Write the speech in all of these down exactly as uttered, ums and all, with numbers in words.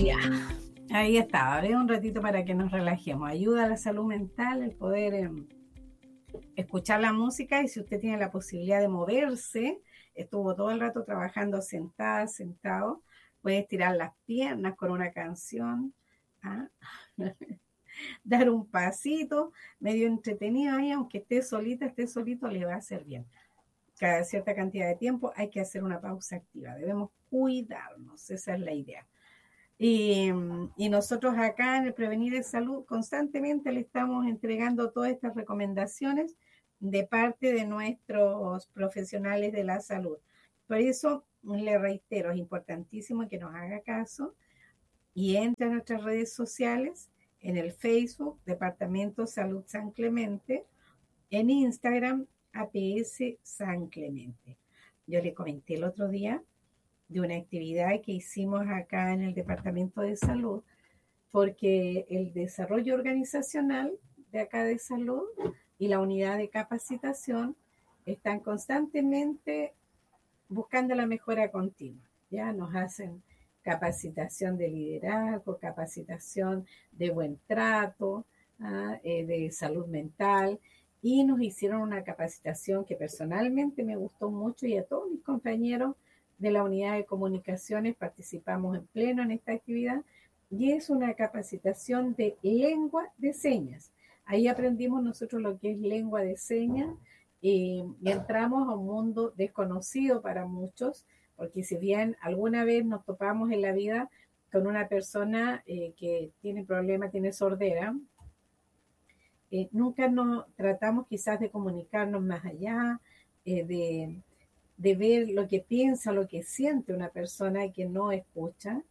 Ya, ahí está. Ahora un ratito para que nos relajemos. Ayuda a la salud mental el poder eh, escuchar la música, y si usted tiene la posibilidad de moverse, estuvo todo el rato trabajando sentada, sentado, puede estirar las piernas con una canción, ¿ah? Dar un pasito medio entretenido ahí, aunque esté solita, esté solito, le va a hacer bien. Cada cierta cantidad de tiempo hay que hacer una pausa activa. Debemos cuidarnos, esa es la idea. Y, y nosotros acá en el Prevenir en Salud constantemente le estamos entregando todas estas recomendaciones de parte de nuestros profesionales de la salud. Por eso le reitero, es importantísimo que nos haga caso y entre a nuestras redes sociales, en el Facebook, Departamento Salud San Clemente, en Instagram, A P S San Clemente. Yo le comenté el otro día de una actividad que hicimos acá en el Departamento de Salud, porque el desarrollo organizacional de acá de salud y la unidad de capacitación están constantemente buscando la mejora continua. Ya nos hacen capacitación de liderazgo, capacitación de buen trato, ¿ah? eh, de salud mental, y nos hicieron una capacitación que personalmente me gustó mucho, y a todos mis compañeros de la unidad de comunicaciones participamos en pleno en esta actividad, y es una capacitación de lengua de señas. Ahí aprendimos nosotros lo que es lengua de señas, eh, y entramos a un mundo desconocido para muchos, porque si bien alguna vez nos topamos en la vida con una persona eh, que tiene problema, tiene sordera, eh, nunca nos tratamos quizás de comunicarnos más allá, eh, de, de ver lo que piensa, lo que siente una persona que no escucha.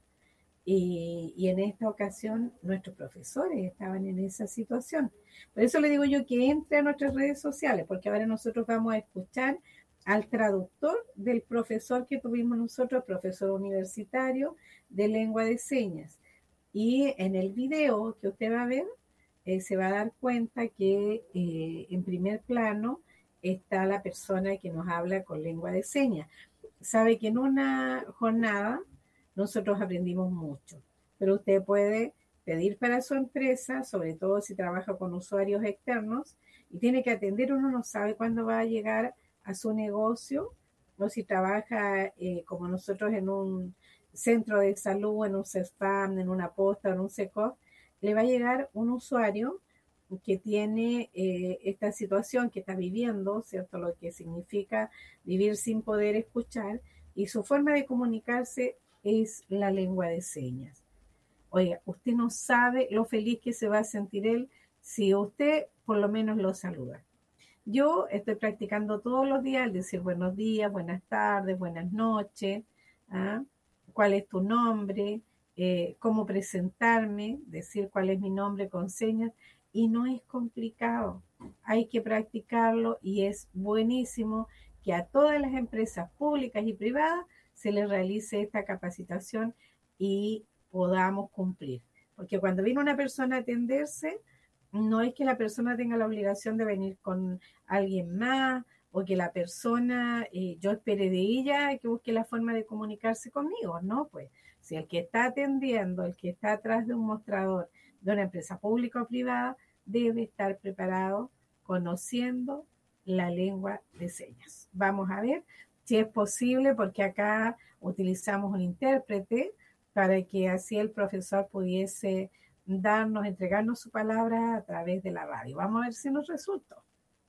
Y, y en esta ocasión nuestros profesores estaban en esa situación. Por eso le digo yo que entre a nuestras redes sociales, porque ahora nosotros vamos a escuchar al traductor del profesor que tuvimos nosotros, profesor universitario de lengua de señas. Y en el video que usted va a ver, eh, se va a dar cuenta que eh, en primer plano está la persona que nos habla con lengua de señas. Sabe que en una jornada nosotros aprendimos mucho, pero usted puede pedir para su empresa, sobre todo si trabaja con usuarios externos, y tiene que atender, uno no sabe cuándo va a llegar a su negocio, o si trabaja eh, como nosotros en un centro de salud, en un CESFAM, en una posta, en un SECOF, le va a llegar un usuario que tiene eh, esta situación que está viviendo, ¿cierto? Lo que significa vivir sin poder escuchar, y su forma de comunicarse es la lengua de señas. Oiga, usted no sabe lo feliz que se va a sentir él si usted por lo menos lo saluda. Yo estoy practicando todos los días el decir buenos días, buenas tardes, buenas noches, ¿ah? ¿Cuál es tu nombre? Eh, cómo presentarme, decir cuál es mi nombre con señas, y no es complicado, hay que practicarlo, y es buenísimo que a todas las empresas públicas y privadas se les realice esta capacitación y podamos cumplir. Porque cuando viene una persona a atenderse, no es que la persona tenga la obligación de venir con alguien más, o que la persona, eh, yo espere de ella que busque la forma de comunicarse conmigo, ¿no? Pues si el que está atendiendo, el que está atrás de un mostrador de una empresa pública o privada, debe estar preparado, conociendo la lengua de señas. Vamos a ver si es posible, porque acá utilizamos un intérprete para que así el profesor pudiese darnos, entregarnos su palabra a través de la radio. Vamos a ver si nos resulta.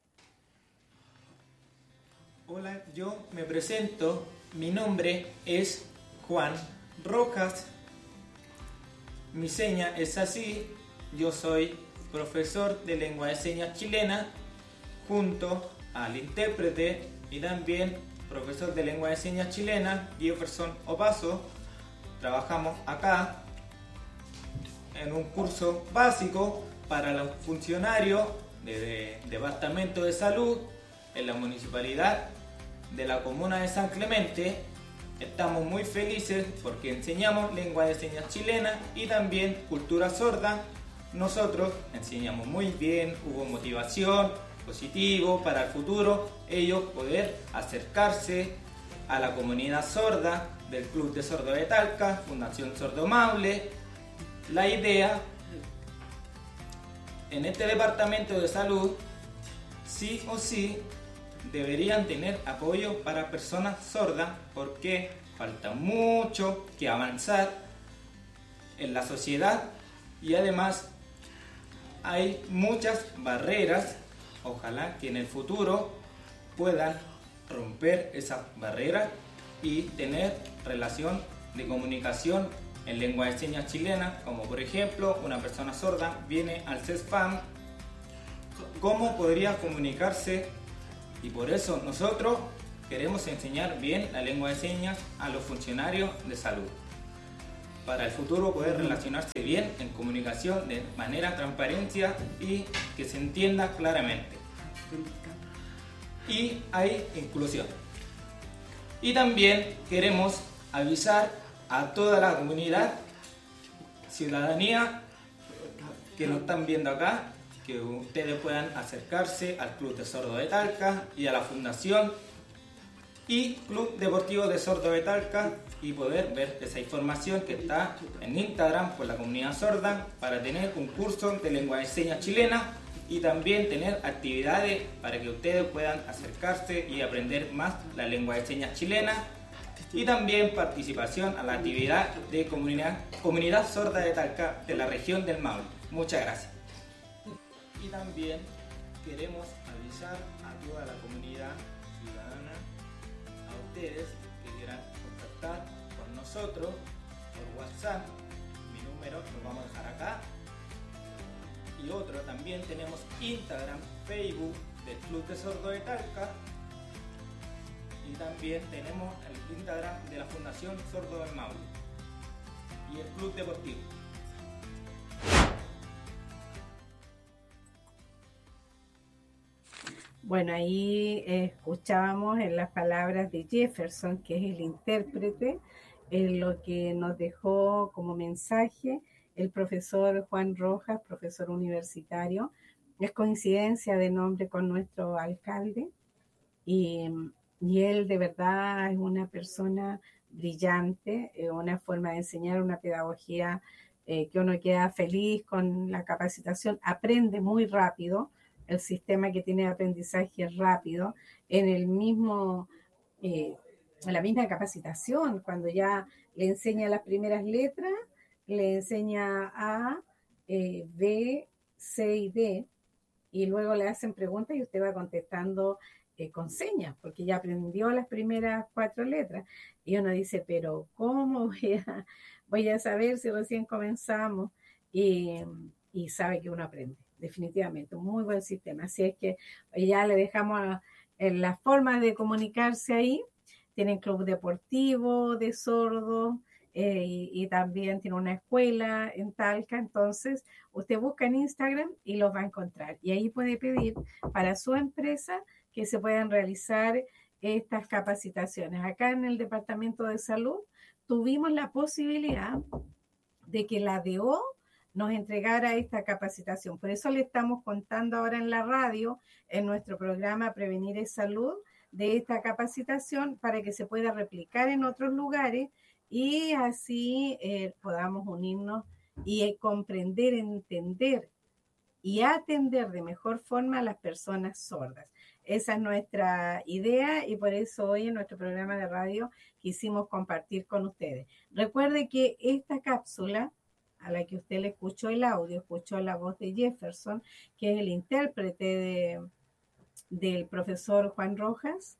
Hola, yo me presento. Mi nombre es Juan Rojas. Mi seña es así. Yo soy profesor de lengua de señas chilena, junto al intérprete y también profesor de lengua de señas chilena, Jefferson Opaso. Trabajamos acá en un curso básico para los funcionarios del Departamento de Salud en la municipalidad de la comuna de San Clemente. Estamos muy felices porque enseñamos lengua de señas chilena y también cultura sorda. Nosotros enseñamos muy bien, hubo motivación, positivo para el futuro, ellos poder acercarse a la comunidad sorda del Club de Sordos de Talca, Fundación Sordo Maule. La idea en este departamento de salud, sí o sí, deberían tener apoyo para personas sordas porque falta mucho que avanzar en la sociedad y además hay muchas barreras. Ojalá que en el futuro puedan romper esas barreras y tener relación de comunicación en lengua de señas chilena, como por ejemplo una persona sorda viene al CESFAM, ¿cómo podría comunicarse? Y por eso nosotros queremos enseñar bien la lengua de señas a los funcionarios de salud, para el futuro poder relacionarse bien en comunicación de manera transparencia y que se entienda claramente. Y hay inclusión. Y también queremos avisar a toda la comunidad, ciudadanía que nos están viendo acá, que ustedes puedan acercarse al Club de Sordos de Talca y a la Fundación y Club Deportivo de Sordos de Talca y poder ver esa información que está en Instagram por la comunidad sorda para tener un curso de lengua de señas chilena y también tener actividades para que ustedes puedan acercarse y aprender más la lengua de señas chilena y también participación a la actividad de comunidad, comunidad sorda de Talca de la región del Maule. Muchas gracias. Y también queremos avisar a toda la comunidad ciudadana, a ustedes que quieran contactar con nosotros por WhatsApp. Mi número lo vamos a dejar acá. Y otro, también tenemos Instagram, Facebook del Club de Sordos de Talca. Y también tenemos el Instagram de la Fundación Sordo del Maule y el Club Deportivo. Bueno, ahí eh, escuchábamos en las palabras de Jefferson, que es el intérprete, en lo que nos dejó como mensaje el profesor Juan Rojas, profesor universitario. Es coincidencia de nombre con nuestro alcalde y, y él de verdad es una persona brillante, eh, una forma de enseñar, una pedagogía eh, que uno queda feliz con la capacitación, aprende muy rápido. El sistema que tiene de aprendizaje es rápido, en el mismo, eh, en la misma capacitación, cuando ya le enseña las primeras letras, le enseña A, eh, B, C y D, y luego le hacen preguntas y usted va contestando eh, con señas, porque ya aprendió las primeras cuatro letras. Y uno dice, pero ¿cómo voy a, voy a saber si recién comenzamos? Y, y sabe que uno aprende. Definitivamente, un muy buen sistema. Así es que ya le dejamos en las formas de comunicarse ahí. Tienen club deportivo de sordos eh, y, y también tiene una escuela en Talca. Entonces, usted busca en Instagram y los va a encontrar. Y ahí puede pedir para su empresa que se puedan realizar estas capacitaciones. Acá en el Departamento de Salud tuvimos la posibilidad de que la D O nos entregara esta capacitación. Por eso le estamos contando ahora en la radio, en nuestro programa Prevenir es Salud, de esta capacitación para que se pueda replicar en otros lugares y así eh, podamos unirnos y eh, comprender, entender y atender de mejor forma a las personas sordas. Esa es nuestra idea y por eso hoy en nuestro programa de radio quisimos compartir con ustedes. Recuerde que esta cápsula a la que usted le escuchó el audio, escuchó la voz de Jefferson, que es el intérprete de, del profesor Juan Rojas,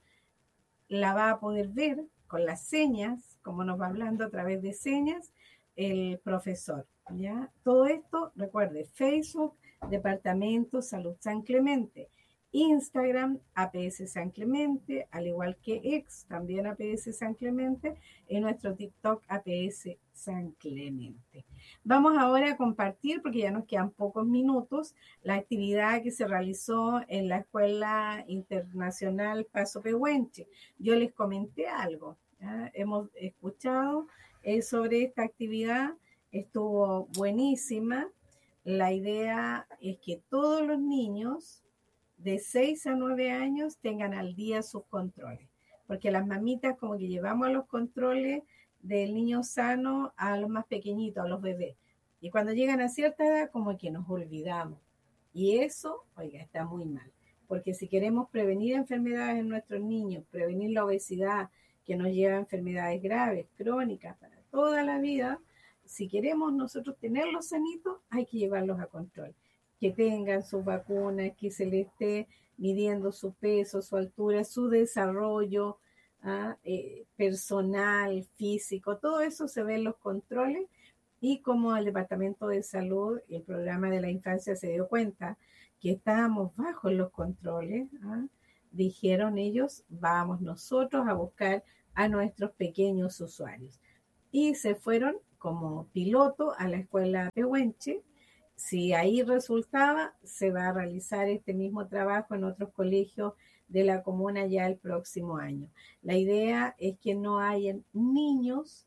la va a poder ver con las señas, como nos va hablando a través de señas, el profesor, ¿ya? Todo esto, recuerde, Facebook, Departamento Salud San Clemente, Instagram, A P S San Clemente, al igual que X, también A P S San Clemente, y nuestro TikTok A P S San Clemente. Vamos ahora a compartir, porque ya nos quedan pocos minutos, la actividad que se realizó en la Escuela Internacional Paso Pehuenche. Yo les comenté algo, ¿ya? Hemos escuchado eh, sobre esta actividad, estuvo buenísima. La idea es que todos los niños de seis a nueve años tengan al día sus controles, porque las mamitas como que llevamos a los controles del niño sano a los más pequeñitos, a los bebés. Y cuando llegan a cierta edad, como que nos olvidamos. Y eso, oiga, está muy mal. Porque si queremos prevenir enfermedades en nuestros niños, prevenir la obesidad que nos lleva a enfermedades graves, crónicas, para toda la vida, si queremos nosotros tenerlos sanitos, hay que llevarlos a control. Que tengan sus vacunas, que se les esté midiendo su peso, su altura, su desarrollo ¿ah? eh, personal, físico, todo eso se ve en los controles. Y como el Departamento de Salud, el programa de la infancia se dio cuenta que estábamos bajo los controles, ¿ah? dijeron ellos, vamos nosotros a buscar a nuestros pequeños usuarios. Y se fueron como piloto a la escuela Pehuenche. Si ahí resultaba, se va a realizar este mismo trabajo en otros colegios de la comuna ya el próximo año. La idea es que no hayan niños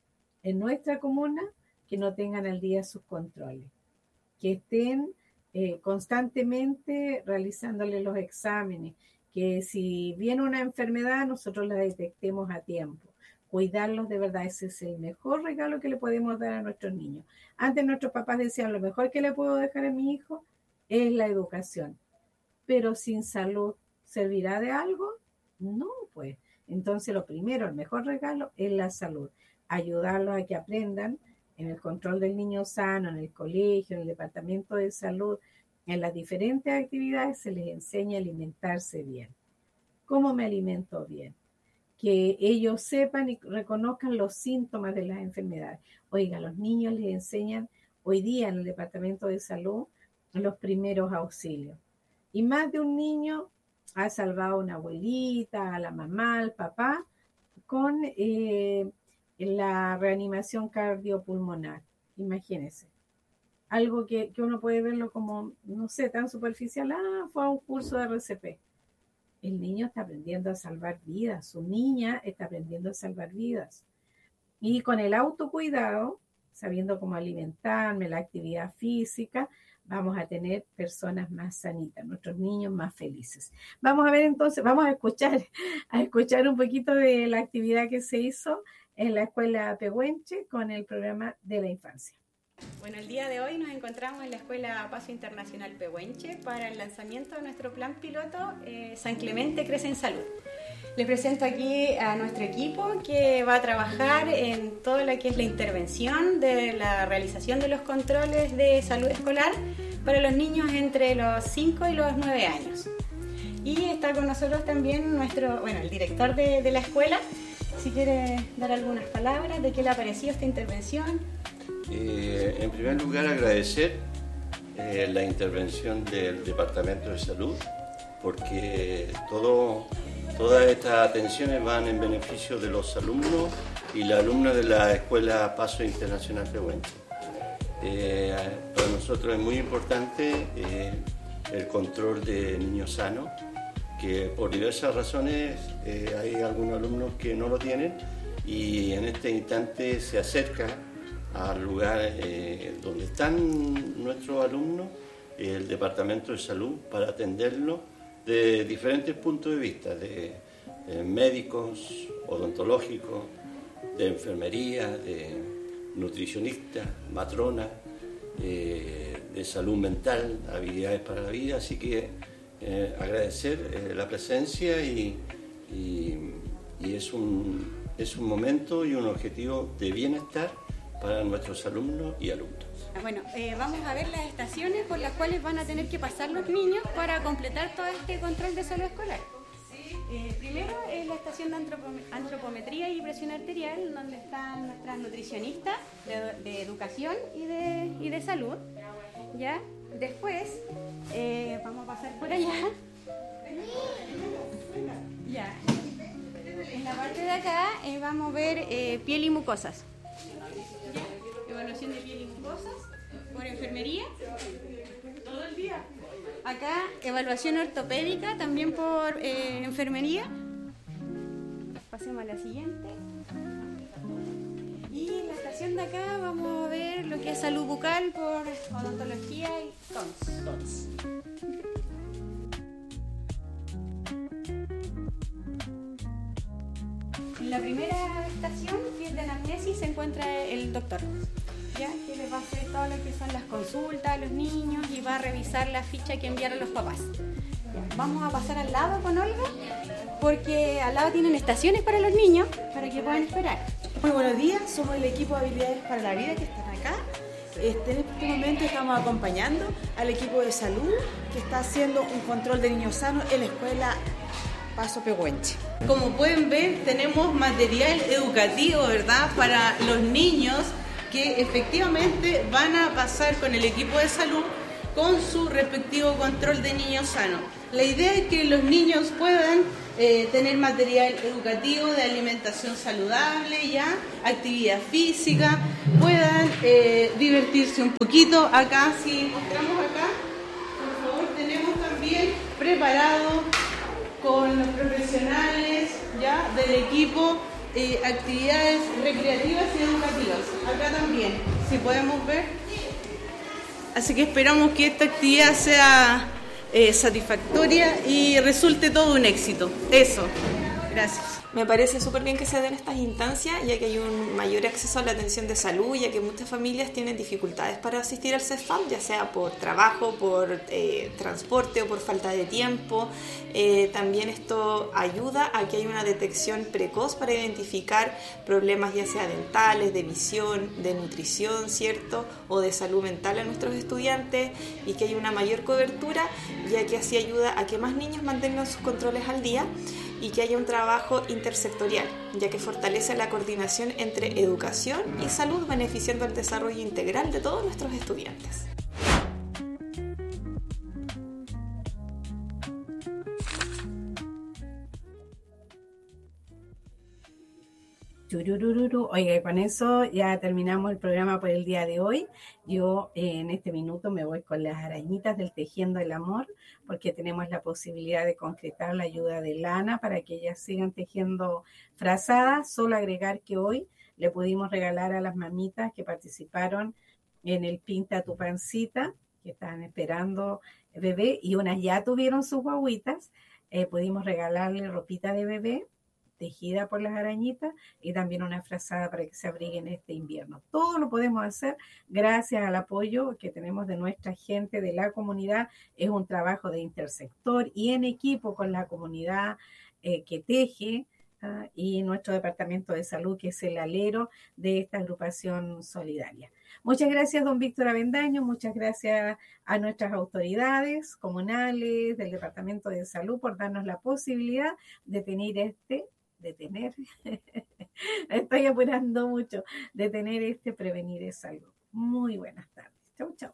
en nuestra comuna que no tengan al día sus controles, que estén eh, constantemente realizándole los exámenes, que si viene una enfermedad nosotros la detectemos a tiempo. Cuidarlos de verdad, ese es el mejor regalo que le podemos dar a nuestros niños. Antes nuestros papás decían, lo mejor que le puedo dejar a mi hijo es la educación, pero sin salud, ¿servirá de algo? No, pues. Entonces lo primero, el mejor regalo es la salud. Ayudarlos a que aprendan en el control del niño sano, en el colegio, en el departamento de salud, en las diferentes actividades se les enseña a alimentarse bien. ¿Cómo me alimento bien? Que ellos sepan y reconozcan los síntomas de las enfermedades. Oiga, los niños les enseñan hoy día en el departamento de salud los primeros auxilios. Y más de un niño ha salvado a una abuelita, a la mamá, al papá, con eh, la reanimación cardiopulmonar. Imagínense. Algo que, que uno puede verlo como, no sé, tan superficial. Ah, fue a un curso de R C P. El niño está aprendiendo a salvar vidas. Su niña está aprendiendo a salvar vidas. Y con el autocuidado, sabiendo cómo alimentarme, la actividad física, vamos a tener personas más sanitas, nuestros niños más felices. Vamos a ver entonces, vamos a escuchar, a escuchar un poquito de la actividad que se hizo en la escuela Pehuenche con el programa de la infancia. Bueno, el día de hoy nos encontramos en la Escuela Paso Internacional Pehuenche para el lanzamiento de nuestro plan piloto eh, San Clemente Crece en Salud. Les presento aquí a nuestro equipo que va a trabajar en todo lo que es la intervención de la realización de los controles de salud escolar para los niños entre los cinco y los nueve años. Y está con nosotros también nuestro, bueno, el director de, de la escuela. Si quiere dar algunas palabras de qué le ha parecido esta intervención. Eh, en primer lugar, agradecer eh, la intervención del Departamento de Salud, porque todo, todas estas atenciones van en beneficio de los alumnos y la alumna de la Escuela Paso Internacional Pehuenche. Eh, para nosotros es muy importante eh, el control de niños sanos, que por diversas razones eh, hay algunos alumnos que no lo tienen y en este instante se acercan al lugar eh, donde están nuestros alumnos, el Departamento de Salud, para atenderlos de diferentes puntos de vista, de, de médicos, odontológicos, de enfermería, de nutricionistas, matronas, eh, de salud mental, habilidades para la vida. Así que eh, agradecer eh, la presencia y, y, y es, un, es un momento y un objetivo de bienestar para nuestros alumnos y alumnas. Bueno, eh, vamos a ver las estaciones por las cuales van a tener que pasar los niños para completar todo este control de salud escolar. Eh, primero es la estación de antropom- antropometría y presión arterial, donde están nuestras nutricionistas de, de educación y de, y de salud. ¿Ya? Después eh, vamos a pasar por allá. Ya. En la parte de acá eh, vamos a ver eh, piel y mucosas. ¿Ya? Evaluación de piel y mucosas por enfermería. Todo el día. Acá, evaluación ortopédica también por eh, enfermería. Pasemos a la siguiente. Y en la estación de acá vamos a ver lo que es salud bucal por odontología y T O N S. En la primera estación, que es de anamnesis se encuentra el doctor, ya que les va a hacer todo lo que son las consultas a los niños y va a revisar la ficha que enviaron los papás. Ya, vamos a pasar al lado con Olga, porque al lado tienen estaciones para los niños, para que puedan esperar. Muy buenos días, somos el equipo de Habilidades para la Vida que están acá. Este, en este momento estamos acompañando al equipo de salud que está haciendo un control de niños sanos en la escuela Paso Pehuenche. Como pueden ver, tenemos material educativo, ¿verdad?, para los niños que efectivamente van a pasar con el equipo de salud con su respectivo control de niños sanos. La idea es que los niños puedan eh, tener material educativo de alimentación saludable, ya, actividad física, puedan eh, divertirse un poquito. Acá, si mostramos acá, por favor, tenemos también preparado con los profesionales, ya, del equipo eh, actividades recreativas y educativas. Acá también, si podemos ver. Así que esperamos que esta actividad sea eh, satisfactoria y resulte todo un éxito. Eso. Gracias. Me parece súper bien que se den estas instancias, ya que hay un mayor acceso a la atención de salud, ya que muchas familias tienen dificultades para asistir al CESFAM, ya sea por trabajo, por eh, transporte o por falta de tiempo. Eh, también esto ayuda a que haya una detección precoz para identificar problemas ya sea dentales, de visión, de nutrición, ¿cierto?, o de salud mental a nuestros estudiantes, y que haya una mayor cobertura, ya que así ayuda a que más niños mantengan sus controles al día y que haya un trabajo intersectorial, ya que fortalece la coordinación entre educación y salud, beneficiando el desarrollo integral de todos nuestros estudiantes. Chururururu. Oiga, con eso ya terminamos el programa por el día de hoy. Yo eh, en este minuto me voy con las arañitas del Tejiendo el Amor, porque tenemos la posibilidad de concretar la ayuda de lana para que ellas sigan tejiendo frazadas. Solo agregar que hoy le pudimos regalar a las mamitas que participaron en el Pinta tu Pancita, que estaban esperando bebé, y unas ya tuvieron sus guaguitas. Eh, pudimos regalarle ropita de bebé tejida por las arañitas y también una frazada para que se abriguen este invierno. Todo lo podemos hacer gracias al apoyo que tenemos de nuestra gente, de la comunidad. Es un trabajo de intersector y en equipo con la comunidad eh, que teje, ¿ah? Y nuestro departamento de salud, que es el alero de esta agrupación solidaria. Muchas gracias, don Víctor Avendaño, muchas gracias a nuestras autoridades comunales del departamento de salud por darnos la posibilidad de tener este de tener, estoy apurando mucho, de tener este Prevenir es Salud. Muy buenas tardes. Chau, chau.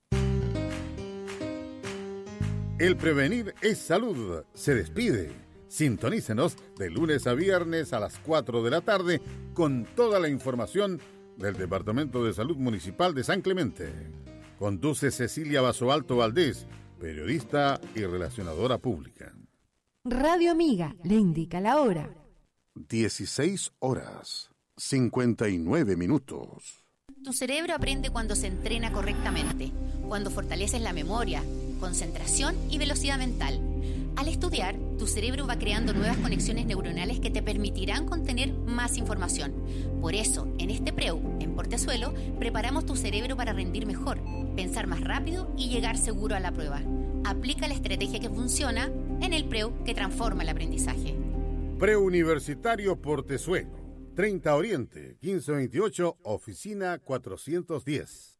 El Prevenir es Salud se despide. Sintonícenos de lunes a viernes a las cuatro de la tarde con toda la información del Departamento de Salud Municipal de San Clemente. Conduce Cecilia Basoalto Valdés, periodista y relacionadora pública. Radio Amiga le indica la hora. dieciséis horas, cincuenta y nueve minutos. Tu cerebro aprende cuando se entrena correctamente, cuando fortaleces la memoria, concentración y velocidad mental. Al estudiar, tu cerebro va creando nuevas conexiones neuronales que te permitirán contener más información. Por eso, en este Preu, en Portezuelo, preparamos tu cerebro para rendir mejor, pensar más rápido y llegar seguro a la prueba. Aplica la estrategia que funciona en el Preu que transforma el aprendizaje. Preuniversitario Portezuelo, treinta Oriente, quince veintiocho, oficina cuatrocientos diez.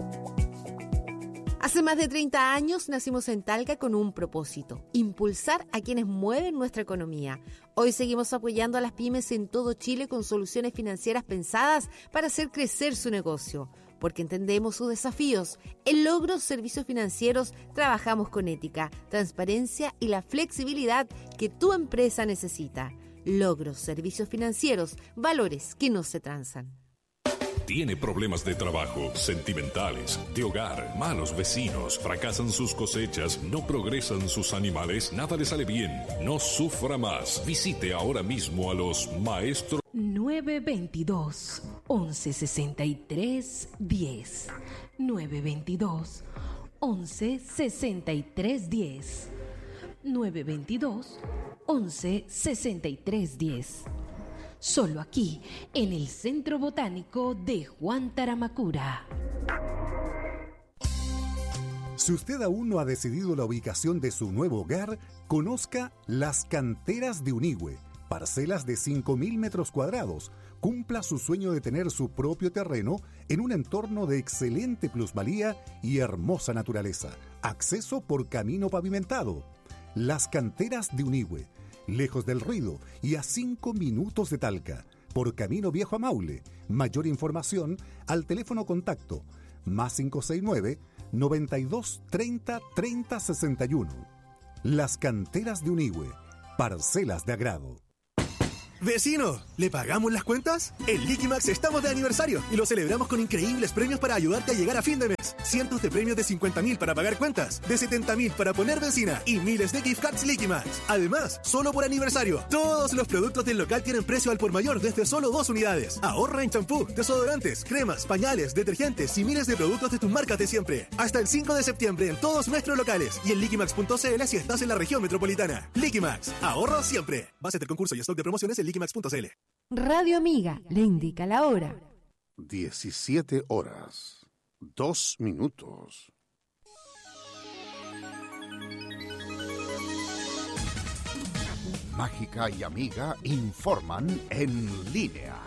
Hace más de treinta años nacimos en Talca con un propósito: impulsar a quienes mueven nuestra economía. Hoy seguimos apoyando a las pymes en todo Chile con soluciones financieras pensadas para hacer crecer su negocio. Porque entendemos sus desafíos. En Logros Servicios Financieros trabajamos con ética, transparencia y la flexibilidad que tu empresa necesita. Logros Servicios Financieros, valores que no se transan. Tiene problemas de trabajo, sentimentales, de hogar, malos vecinos, fracasan sus cosechas, no progresan sus animales, nada le sale bien. No sufra más. Visite ahora mismo a los maestros. nueve veintidós, once sesenta y tres, diez. nueve veintidós, once sesenta y tres, diez. nueve veintidós, once sesenta y tres, diez. solo aquí, en el Centro Botánico de Juan Taramacura. Si usted aún no ha decidido la ubicación de su nuevo hogar, conozca Las Canteras de Unigüe, parcelas de cinco mil metros cuadrados. Cumpla su sueño de tener su propio terreno en un entorno de excelente plusvalía y hermosa naturaleza. Acceso por camino pavimentado. Las Canteras de Unigüe, lejos del ruido y a cinco minutos de Talca, por camino viejo a Maule. Mayor información al teléfono contacto más cinco seis nueve, noventa y dos, treinta, treinta, sesenta y uno. Las Canteras de Unigüe, parcelas de agrado. ¡Vecino! ¿Le pagamos las cuentas? En Liquimax estamos de aniversario y lo celebramos con increíbles premios para ayudarte a llegar a fin de mes. Cientos de premios de cincuenta mil para pagar cuentas, de setenta mil para poner benzina y miles de gift cards Liquimax. Además, solo por aniversario, todos los productos del local tienen precio al por mayor desde solo dos unidades. Ahorra en champú, desodorantes, cremas, pañales, detergentes y miles de productos de tus marcas de siempre. Hasta el cinco de septiembre en todos nuestros locales y en liquimax punto c l si estás en la región metropolitana. Liquimax, ahorro siempre. Base del concurso y stock de promociones en liquimax punto c l. Radio Amiga le indica la hora. diecisiete horas, dos minutos. Mágica y Amiga informan en línea.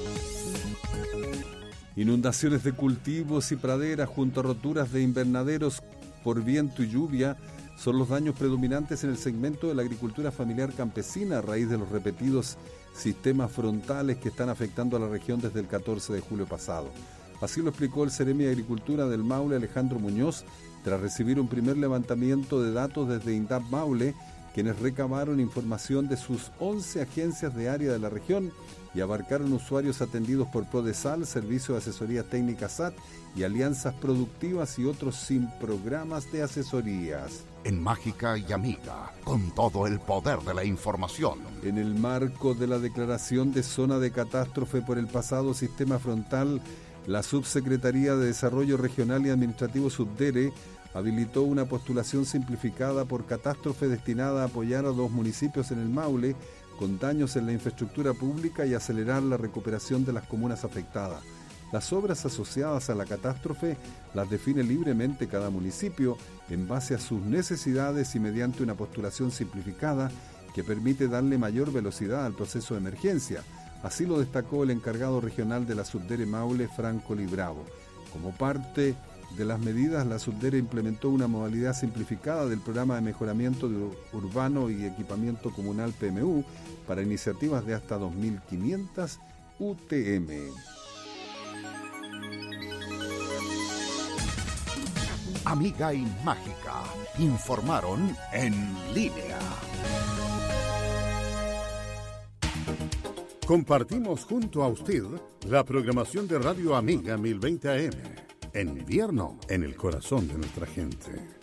Inundaciones de cultivos y praderas junto a roturas de invernaderos por viento y lluvia son los daños predominantes en el segmento de la agricultura familiar campesina a raíz de los repetidos sistemas frontales que están afectando a la región desde el catorce de julio pasado. Así lo explicó el Seremi de Agricultura del Maule, Alejandro Muñoz, tras recibir un primer levantamiento de datos desde INDAP Maule, quienes recabaron información de sus once agencias de área de la región y abarcaron usuarios atendidos por Prodesal, Servicio de Asesoría Técnica S A T y alianzas productivas y otros sin programas de asesorías. En Mágica y Amiga, con todo el poder de la información. En el marco de la declaración de zona de catástrofe por el pasado sistema frontal, la Subsecretaría de Desarrollo Regional y Administrativo Subdere habilitó una postulación simplificada por catástrofe destinada a apoyar a dos municipios en el Maule con daños en la infraestructura pública y acelerar la recuperación de las comunas afectadas. Las obras asociadas a la catástrofe las define libremente cada municipio en base a sus necesidades y mediante una postulación simplificada que permite darle mayor velocidad al proceso de emergencia. Así lo destacó el encargado regional de la Subdere Maule, Franco Libravo. Como parte de las medidas, la Subdere implementó una modalidad simplificada del programa de mejoramiento de urbano y equipamiento comunal P M U para iniciativas de hasta dos mil quinientas U T M. Amiga y Mágica informaron en línea. Compartimos junto a usted la programación de Radio Amiga mil veinte A M. En invierno, en el corazón de nuestra gente.